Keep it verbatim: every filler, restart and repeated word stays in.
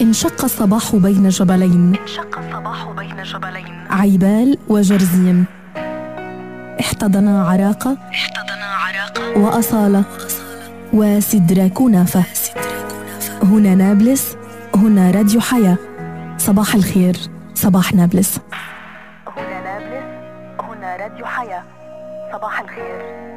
انشق الصباح بين جبلين انشق الصباح بين جبلين عيبال وجرزيم. احتضنا عراقة احتضنا عراقة وأصالة وسدرة كنافة. هنا نابلس، هنا راديو حياة. صباح الخير، صباح نابلس. هنا نابلس، هنا راديو حياة. صباح الخير.